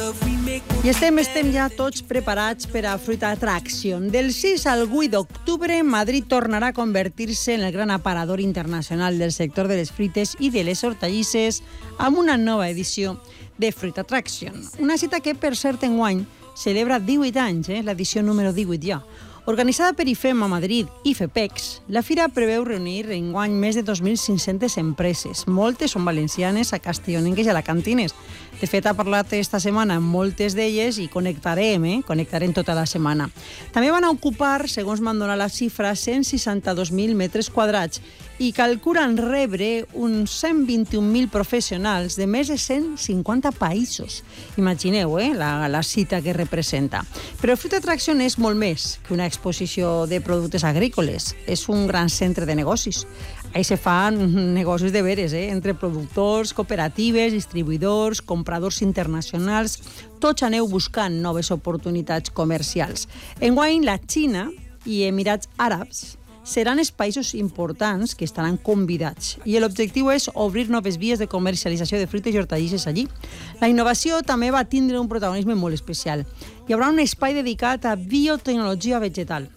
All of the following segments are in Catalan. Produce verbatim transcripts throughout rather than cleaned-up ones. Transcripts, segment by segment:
I estem, estem ja tots preparats per a Fruit Attraction. Del sis al vuit d'octubre, Madrid tornarà a convertir-se en el gran aparador internacional del sector de les fruites i de les hortalisses amb una nova edició de Fruit Attraction. Una cita que, per cert, enguany celebra divuit anys, eh? l'edició número divuit ja. Organitzada per I F E M a Madrid i FEPEX, la fira preveu reunir enguany més de dos mil cinc-centes empreses. Moltes són valencianes, a castellonenques i alacantines. De fet, ha parlat esta setmana amb moltes d'elles i connectarem, eh? connectarem tota la setmana. També van a ocupar, segons m'han donat la xifra, cent seixanta-dos mil metres quadrats i calculen rebre uns cent vint-i-un mil professionals de més de cent cinquanta països. Imagineu eh, la, la cita que representa. Però Fruit Attraction és molt més que una exposició de productes agrícoles. És un gran centre de negocis. Ahí se fan negocis de veres, eh? entre productors, cooperatives, distribuïdors, compradors internacionals. Tots aneu buscant noves oportunitats comercials. Enguany, la Xina i Emirats Àrabs seran els països importants que estaran convidats i l'objectiu és obrir noves vies de comercialització de fruites i hortalisses allí. La innovació també va tindre un protagonisme molt especial. Hi haurà un espai dedicat a biotecnologia vegetal,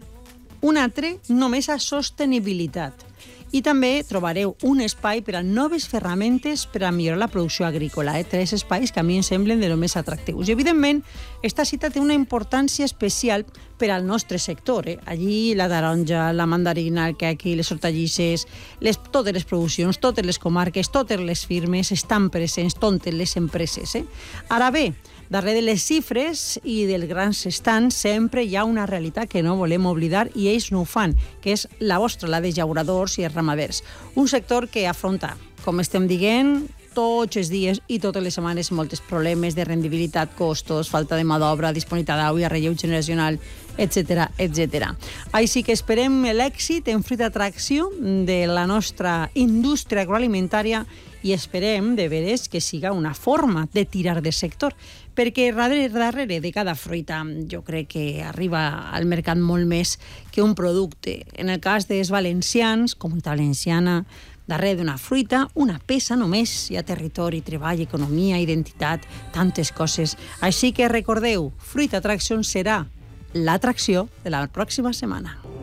un altre només a sostenibilitat i també trobareu un espai per a noves ferramentes per a millorar la producció agrícola. Eh? Tres espais que a mi em semblen de lo més atractius. I, evidentment, esta cita té una importància especial per al nostre sector. Eh? Allí la taronja, la mandarina, el caqui, les hortalisses, les, totes les produccions, totes les comarques, totes les firmes estan presents, totes les empreses. Eh? Ara bé, darrere de les xifres i dels grans estants sempre hi ha una realitat que no volem oblidar i ells no ho fan, que és la vostra, la de llauradors i els ramaders. Un sector que afronta, com estem dient, tots els dies i totes les setmanes molts problemes de rendibilitat, costos, falta de mà d'obra, disponibilitat d'aigua, relleu generacional, etcètera, etcètera. Així que esperem l'èxit en Fruit Attraction de la nostra indústria agroalimentària i esperem, de veres, que siga una forma de tirar del sector, perquè darrere, darrere de cada fruita jo crec que arriba al mercat molt més que un producte. En el cas dels valencians, Comunitat Valenciana, darrere d'una fruita, una peça només, hi ha territori, treball, economia, identitat, tantes coses. Així que recordeu, Fruit Attraction serà l'atracció de la pròxima setmana.